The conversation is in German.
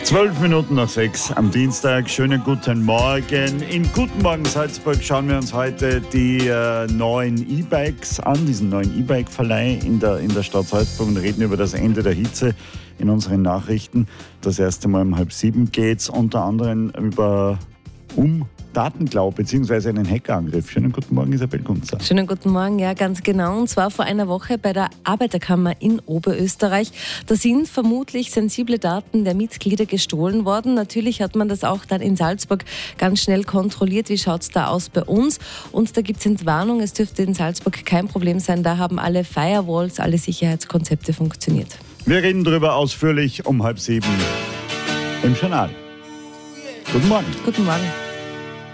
6:12 am Dienstag. Schönen guten Morgen. Im Guten Morgen Salzburg schauen wir uns heute die neuen E-Bikes an, diesen neuen E-Bike-Verleih in der Stadt Salzburg und reden über das Ende der Hitze in unseren Nachrichten. Das erste Mal um 6:30 geht es unter anderem um Datenklau bzw. einen Hackerangriff. Schönen guten Morgen, Isabel Gunzer. Schönen guten Morgen, ja, ganz genau. Und zwar vor einer Woche bei der Arbeiterkammer in Oberösterreich. Da sind vermutlich sensible Daten der Mitglieder gestohlen worden. Natürlich hat man das auch dann in Salzburg ganz schnell kontrolliert. Wie schaut es da aus bei uns? Und da gibt es Entwarnung. Es dürfte in Salzburg kein Problem sein. Da haben alle Firewalls, alle Sicherheitskonzepte funktioniert. Wir reden darüber ausführlich um 6:30 im Journal. Guten Morgen. Guten Morgen.